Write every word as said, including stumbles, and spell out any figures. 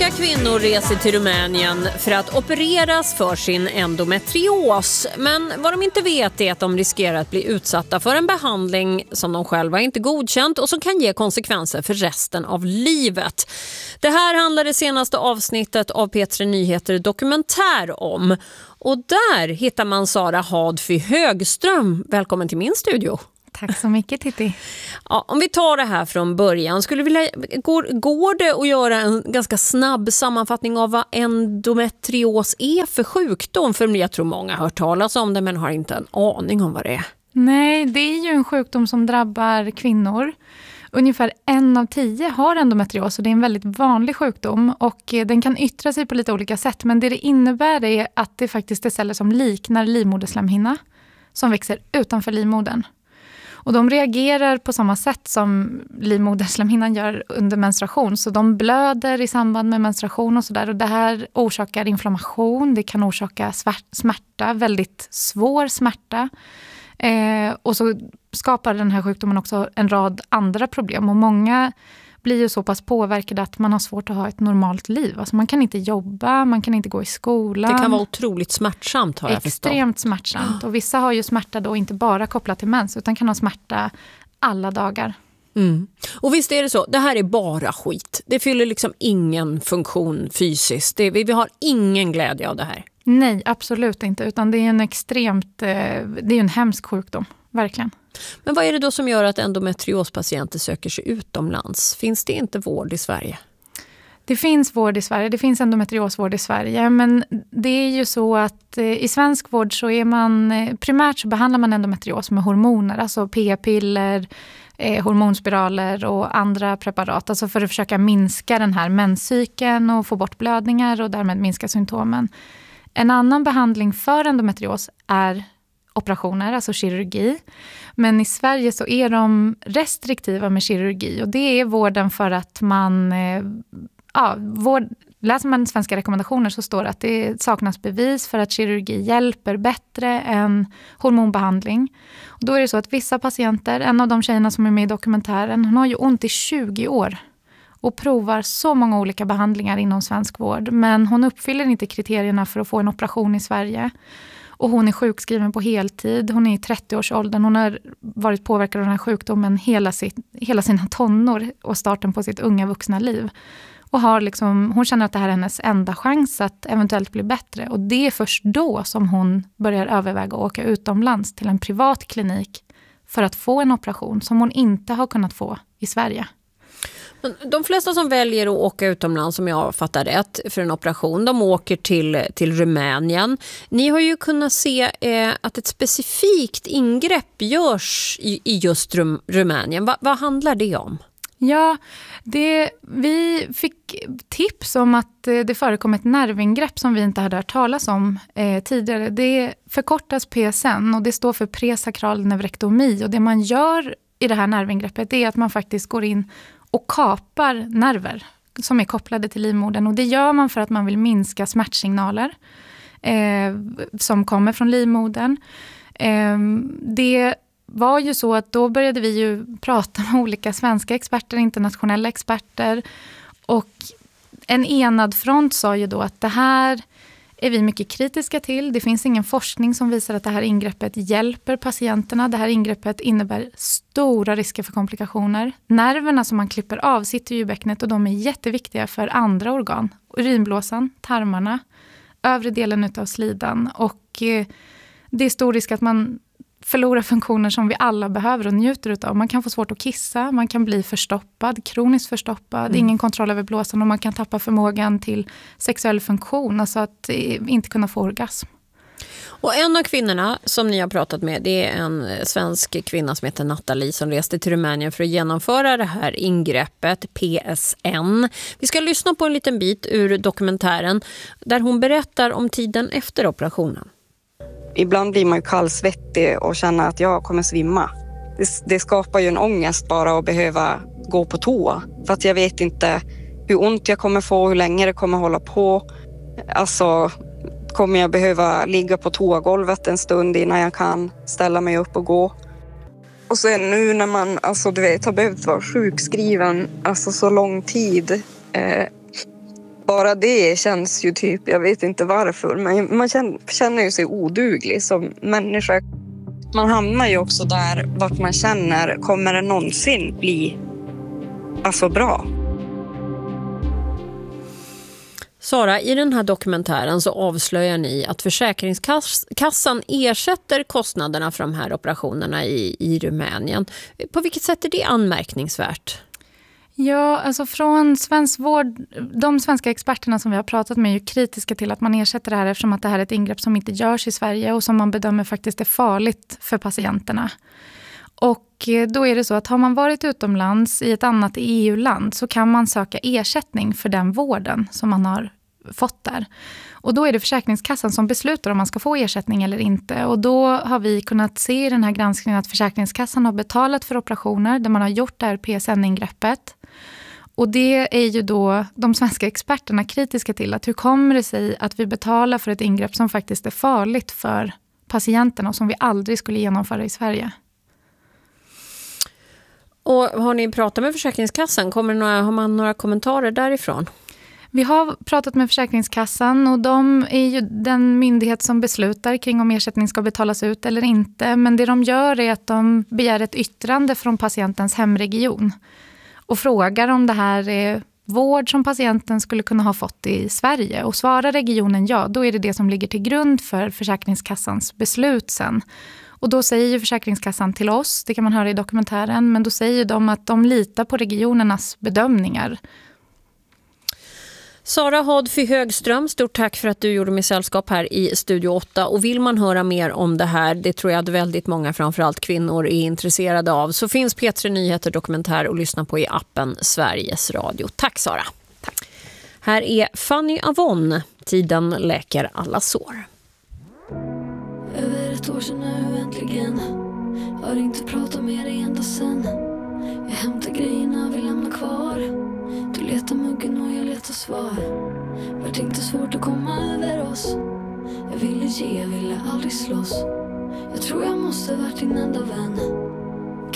Svenska kvinnor reser till Rumänien för att opereras för sin endometrios. Men vad de inte vet är att de riskerar att bli utsatta för en behandling som de själva inte godkänt och som kan ge konsekvenser för resten av livet. Det här handlar det senaste avsnittet av P tre Nyheter dokumentär om. Och där hittar man Sara Hadfy Högström. Välkommen till min studio. Tack så mycket, Titti. Ja, om vi tar det här från början, skulle vilja, går, går det att göra en ganska snabb sammanfattning av vad endometrios är för sjukdom? För jag tror många har hört talas om det men har inte en aning om vad det är. Nej, det är ju en sjukdom som drabbar kvinnor. Ungefär en av tio har endometrios och det är en väldigt vanlig sjukdom och den kan yttra sig på lite olika sätt. Men det det innebär är att det faktiskt är celler som liknar livmoderslemhinna som växer utanför livmodern. Och de reagerar på samma sätt som livmoderslemhinnan gör under menstruation. Så de blöder i samband med menstruation och sådär. Och det här orsakar inflammation, det kan orsaka smärta, väldigt svår smärta. Eh, och så skapar den här sjukdomen också en rad andra problem. Och många blir ju så pass påverkade att man har svårt att ha ett normalt liv. Alltså man kan inte jobba, man kan inte gå i skolan. Det kan vara otroligt smärtsamt, har jag förstått. Extremt smärtsamt. Och vissa har ju smärta då inte bara kopplat till mens utan kan ha smärta alla dagar. Mm. Och visst är det så, det här är bara skit. Det fyller liksom ingen funktion fysiskt. Det, vi, vi har ingen glädje av det här. Nej, absolut inte. Utan det är en extremt, det är en hemsk sjukdom, verkligen. Men vad är det då som gör att endometriospatienter söker sig utomlands? Finns det inte vård i Sverige? Det finns vård i Sverige, det finns endometriosvård i Sverige. Men det är ju så att i svensk vård så är man, primärt så behandlar man endometrios med hormoner. Alltså p-piller, eh, hormonspiraler och andra preparat. Alltså för att försöka minska den här menscykeln och få bort blödningar och därmed minska symptomen. En annan behandling för endometrios är operationer, alltså kirurgi. Men i Sverige så är de restriktiva med kirurgi och det är vården för att man, ja, vård, läser man svenska rekommendationer så står det att det saknas bevis för att kirurgi hjälper bättre än hormonbehandling. Och då är det så att vissa patienter, en av de tjejerna som är med i dokumentären, hon har ju ont i tjugo år och provar så många olika behandlingar inom svensk vård. Men hon uppfyller inte kriterierna för att få en operation i Sverige. Och hon är sjukskriven på heltid. Hon är i trettio-årsåldern. Hon har varit påverkad av den här sjukdomen hela, sitt, hela sina tonår och starten på sitt unga vuxna liv. Och har liksom, hon känner att det här är hennes enda chans att eventuellt bli bättre. Och det är först då som hon börjar överväga att åka utomlands till en privat klinik för att få en operation som hon inte har kunnat få i Sverige. De flesta som väljer att åka utomlands, som jag fattar rätt, för en operation, de åker till, till Rumänien. Ni har ju kunnat se eh, att ett specifikt ingrepp görs i, i just Rum, Rumänien. Va, vad handlar det om? Ja, det, vi fick tips om att eh, det förekom ett nervingrepp som vi inte hade hört talas om eh, tidigare. Det förkortas P S N och det står för presakral neurektomi. Och det man gör i det här nervingreppet är att man faktiskt går in och kapar nerver som är kopplade till livmodern. Och det gör man för att man vill minska smärtsignaler eh, som kommer från livmodern. Eh, det var ju så att då började vi ju prata med olika svenska experter, internationella experter. Och en enad front sa ju då att det här är vi mycket kritiska till. Det finns ingen forskning som visar att det här ingreppet hjälper patienterna. Det här ingreppet innebär stora risker för komplikationer. Nerverna som man klipper av sitter ju i bäcknet och de är jätteviktiga för andra organ. Urinblåsan, tarmarna, övre delen av slidan. Och eh, det är stor risk att man förlorar funktioner som vi alla behöver och njuter av. Man kan få svårt att kissa, man kan bli förstoppad, kroniskt förstoppad, mm. ingen kontroll över blåsan och man kan tappa förmågan till sexuell funktion, alltså att inte kunna få orgasm. Och en av kvinnorna som ni har pratat med, det är en svensk kvinna som heter Nathalie som reste till Rumänien för att genomföra det här ingreppet P S N. Vi ska lyssna på en liten bit ur dokumentären där hon berättar om tiden efter operationen. Ibland blir man ju kallsvettig och känner att jag kommer svimma. Det, det skapar ju en ångest bara att behöva gå på toa. För att jag vet inte hur ont jag kommer få, hur länge det kommer hålla på. Alltså, kommer jag behöva ligga på toagolvet en stund innan jag kan ställa mig upp och gå. Och sen nu när man alltså, du vet, har behövt vara sjukskriven alltså, så lång tid. Eh, bara det känns ju typ, jag vet inte varför, men man känner, känner ju sig oduglig som människa. Man hamnar ju också där vart man känner, kommer det någonsin bli alltså bra? Sara, i den här dokumentären så avslöjar ni att Försäkringskassan ersätter kostnaderna för de här operationerna i, i Rumänien. På vilket sätt är det anmärkningsvärt? Ja, alltså från svensk vård, de svenska experterna som vi har pratat med är ju kritiska till att man ersätter det här eftersom att det här är ett ingrepp som inte görs i Sverige och som man bedömer faktiskt är farligt för patienterna. Och då är det så att har man varit utomlands i ett annat E U-land så kan man söka ersättning för den vården som man har fått där. Och då är det Försäkringskassan som beslutar om man ska få ersättning eller inte. Och då har vi kunnat se i den här granskningen att Försäkringskassan har betalat för operationer där man har gjort det här P S N-ingreppet. Och det är ju då de svenska experterna kritiska till att hur kommer det sig att vi betalar för ett ingrepp som faktiskt är farligt för patienterna och som vi aldrig skulle genomföra i Sverige. Och har ni pratat med Försäkringskassan? Kommer några, har man några kommentarer därifrån? Vi har pratat med Försäkringskassan och de är ju den myndighet som beslutar kring om ersättning ska betalas ut eller inte. Men det de gör är att de begär ett yttrande från patientens hemregion och frågar om det här är vård som patienten skulle kunna ha fått i Sverige. Och svarar regionen ja, då är det det som ligger till grund för Försäkringskassans beslut sen. Och då säger ju Försäkringskassan till oss, det kan man höra i dokumentären, men då säger de att de litar på regionernas bedömningar. Sara Hodfy Högström, stort tack för att du gjorde mig sällskap här i Studio åtta. Och vill man höra mer om det här, det tror jag att väldigt många, framförallt kvinnor, är intresserade av, så finns P tre Nyheter dokumentär att lyssna på i appen Sveriges Radio. Tack Sara. Tack. Här är Fanny Avon, Tiden läker alla sår. Över ett år sedan nu äntligen har inte pratat med dig ända sen. Jag hämtar grejerna vi lämnar kvar. Du letar muggen och jag letar svar. Vart inte svårt att komma över oss. Jag ville ge, jag ville aldrig slåss. Jag tror jag måste varit din enda vän.